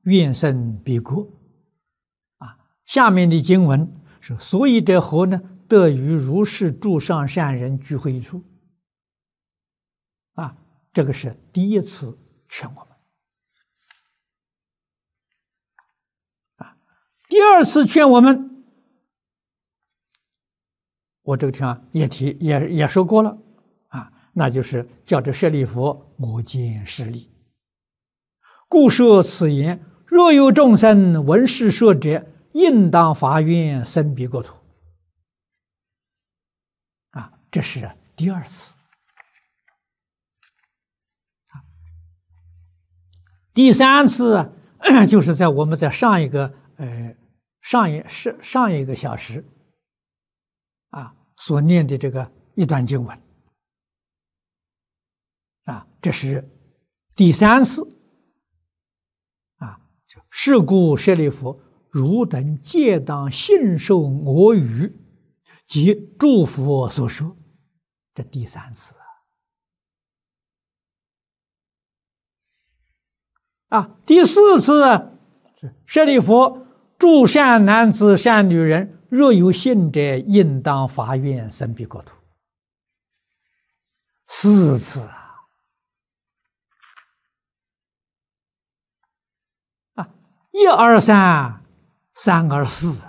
愿生彼国。下面的经文是：所以者何呢？得与如是诸上善人聚会一处。这个是第一次劝我们。第二次劝我们，我这个地方也说过了那就是叫这舍利弗，我见是利，故说此言：若有众生闻是说者，应当发愿生彼国土。这是第二次。第三次就是在我们在上一个小时所念的这个一段经文这是第三次是故舍利弗，汝等皆当信受我语及诸佛所说。这第三次第四次舍利弗，诸善男子善女人，若有信者，应当发愿生彼国土。四次一而三，三而四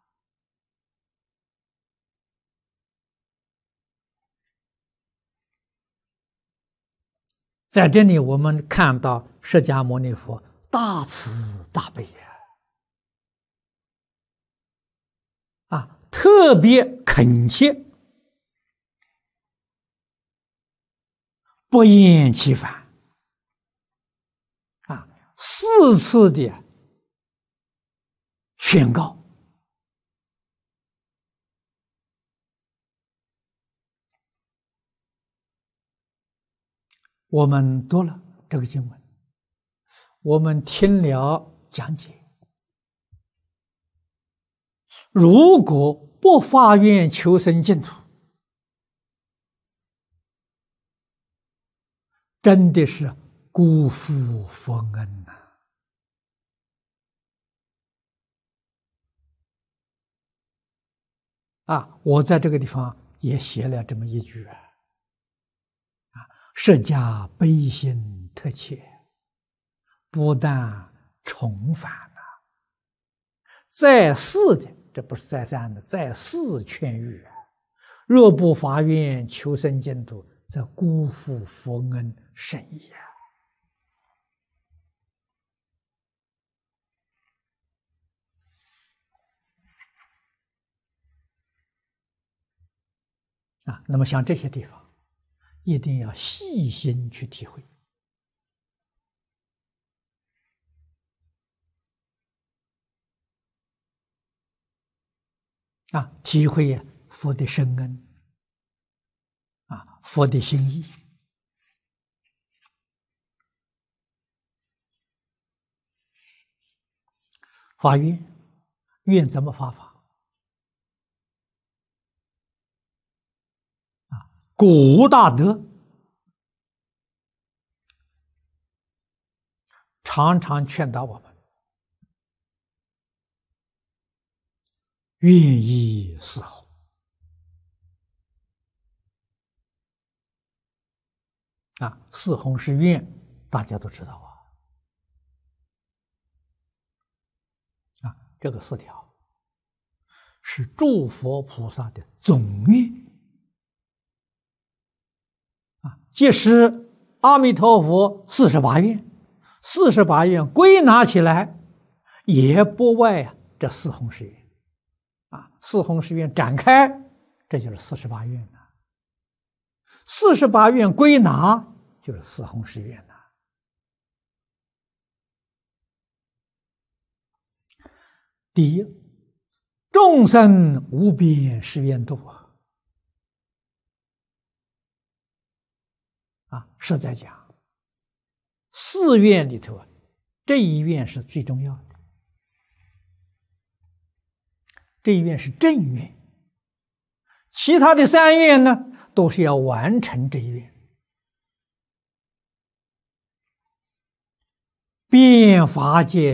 在这里我们看到释迦牟尼佛大慈大悲特别恳切，不厌其烦四次的劝告。我们读了这个经文，我们听了讲解，如果不发愿求生净土，真的是辜负佛恩我在这个地方也写了这么一句释迦悲心特切，不但重返再四的，这不是再三的，再四劝喻若不发愿求生净土，则辜负佛恩甚矣那么像这些地方一定要细心去体会体会佛的深恩佛的心意。发愿，愿怎么发法？古无大德常常劝导我们愿以是后四弘誓愿大家都知道这个四条是诸佛菩萨的总愿即使阿弥陀佛48愿，48愿归纳起来也不外这四弘誓愿四弘誓愿展开，这就是48愿48愿归纳就是四弘誓愿第一，众生无边誓愿度实在讲，四愿里头这一愿是最重要的，这一愿是正愿，其他的三愿呢，都是要完成这一愿。遍法界